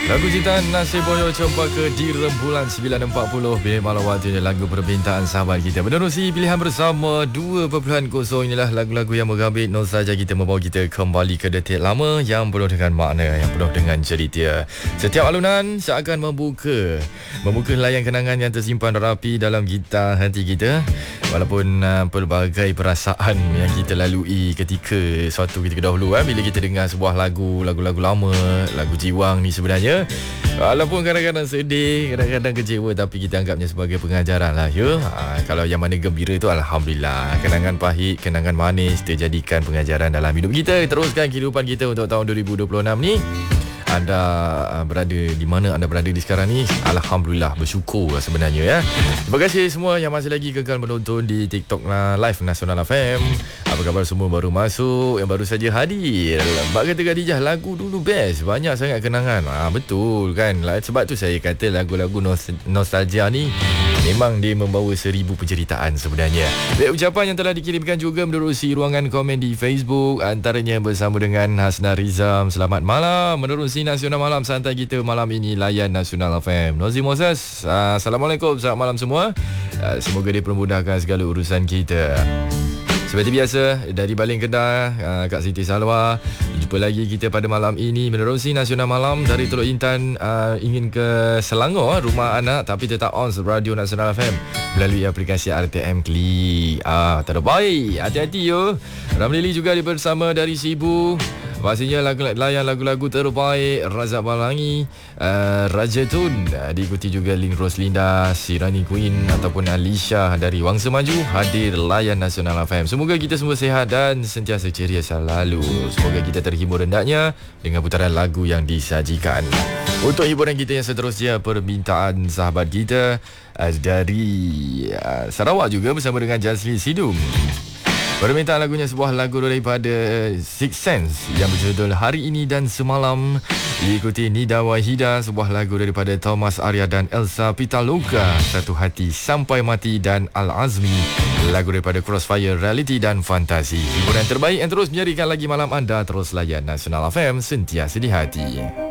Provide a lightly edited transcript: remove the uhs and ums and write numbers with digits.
Lagu cintaan Nasib Boyo coba ke di rembulan 9.40. Bila malam waktunya lagu permintaan sahabat kita menerusi pilihan bersama 2.0. Inilah lagu-lagu yang menggambit nostalgia kita, membawa kita kembali ke detik lama yang penuh dengan makna, yang penuh dengan cerita. Setiap alunan seakan membuka helaian kenangan yang tersimpan rapi dalam gitar hati kita. Walaupun pelbagai perasaan yang kita lalui ketika dahulu bila kita dengar sebuah lagu lama, lagu jiwang ni sebenarnya, walaupun kadang-kadang sedih, kadang-kadang kecewa, tapi kita anggapnya sebagai pengajaran lah ya. Kalau yang mana gembira tu alhamdulillah, kenangan pahit, kenangan manis kita jadikan pengajaran dalam hidup kita. Teruskan kehidupan kita untuk tahun 2026 ni. Anda berada di mana anda berada di sekarang ni, alhamdulillah, bersyukur sebenarnya ya. Terima kasih semua yang masih lagi kekal menonton di TikTok Live Nasional FM. Apa khabar semua baru masuk, yang baru saja hadir? Mbak kata Khadijah, lagu dulu best, banyak sangat kenangan. Betul kan? Sebab tu saya kata lagu-lagu nostalgia ni memang dia membawa 1000 penceritaan sebenarnya. Baik, ucapan yang telah dikirimkan juga menerusi ruangan komen di Facebook, antaranya bersama dengan Hasna Rizam. Selamat malam, menerusi Nasional Malam santai kita malam ini, layan Nasional FM. Nozi Moses, Assalamualaikum, selamat malam semua. Semoga dia permudahkan segala urusan kita. Seperti biasa, dari Baling Kedah, Kak Siti Salwa. Jumpa lagi kita pada malam ini menerusi Nasional Malam dari Teluk Intan. Ingin ke Selangor, rumah anak, tapi tetap on Radio Nasional FM melalui aplikasi RTM Klik. Terbaik, hati-hati yo. Ramlili juga bersama dari Sibu. Pastinya layan lagu-lagu terbaik Razak Balangi, Raja Tun, diikuti juga Lin Roslinda, Sirani Queen ataupun Alicia dari Wangsa Maju hadir layan Nasional FM. Semoga kita semua sihat dan sentiasa ceria selalu. Semoga kita terhibur hendaknya dengan putaran lagu yang disajikan. Untuk hiburan kita yang seterusnya, permintaan sahabat kita dari Sarawak juga bersama dengan Jazli Sidum. Permintaan lagunya sebuah lagu daripada Six Sense yang berjudul Hari Ini dan Semalam. Diikuti Nida Wahida, sebuah lagu daripada Thomas Arya dan Elsa Pitaloka, Satu Hati Sampai Mati, dan Al-Azmi, lagu daripada Crossfire, Reality dan Fantasi. Hiburan terbaik yang terus menjadikan lagi malam anda. Terus layan Nasional FM, sentiasa di hati.